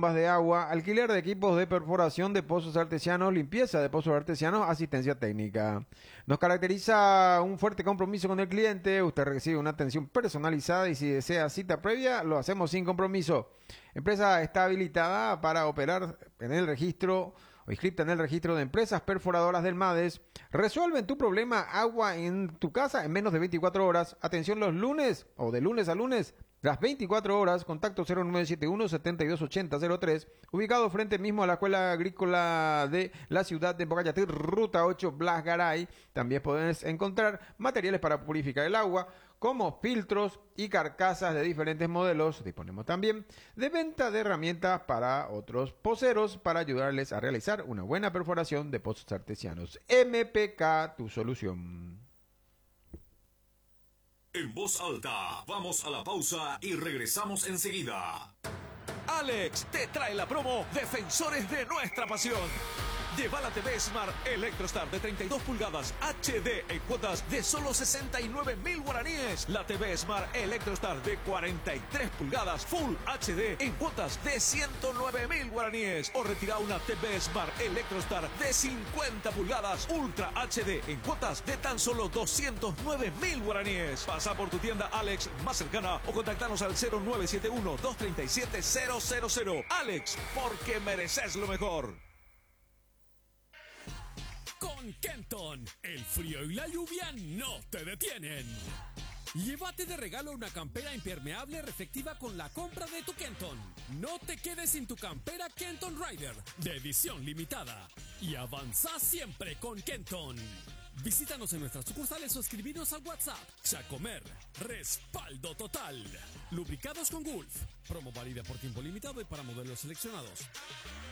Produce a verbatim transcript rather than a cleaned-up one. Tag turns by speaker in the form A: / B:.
A: bombas de agua, alquiler de equipos de perforación de pozos artesianos, limpieza de pozos artesianos, asistencia técnica. Nos caracteriza un fuerte compromiso con el cliente. Usted recibe una atención personalizada y si desea cita previa, lo hacemos sin compromiso. Empresa está habilitada para operar en el registro o inscripta en el registro de empresas perforadoras del MADES. Resuelven tu problema agua en tu casa en menos de veinticuatro horas. Atención los lunes o de lunes a lunes, las veinticuatro horas. Contacto cero nueve siete uno, siete dos ocho cero cero tres, ubicado frente mismo a la Escuela Agrícola de la ciudad de Pocayatí, Ruta ocho, Blas Garay. También puedes encontrar materiales para purificar el agua, como filtros y carcasas de diferentes modelos. Disponemos también de venta de herramientas para otros poceros para ayudarles a realizar una buena perforación de pozos artesianos. M P K, tu solución.
B: En voz alta, vamos a la pausa y regresamos enseguida.
C: Alex te trae la promo Defensores de nuestra pasión. Lleva la T V Smart Electrostar de treinta y dos pulgadas H D en cuotas de solo sesenta y nueve mil guaraníes. La T V Smart Electrostar de cuarenta y tres pulgadas Full H D en cuotas de ciento nueve mil guaraníes. O retira una T V Smart Electrostar de cincuenta pulgadas Ultra H D en cuotas de tan solo doscientos nueve mil guaraníes. Pasa por tu tienda Alex más cercana o contactanos al cero nueve siete uno, dos tres siete, cero cero cero. Alex, porque mereces lo mejor.
D: Con Kenton, el frío y la lluvia no te detienen. Llévate de regalo una campera impermeable reflectiva con la compra de tu Kenton. No te quedes sin tu campera Kenton Rider de edición limitada. Y avanza siempre con Kenton. Visítanos en nuestras sucursales o escribinos al WhatsApp. Chacomer, respaldo total. Lubricados con Gulf. Promo válida por tiempo limitado y para modelos seleccionados.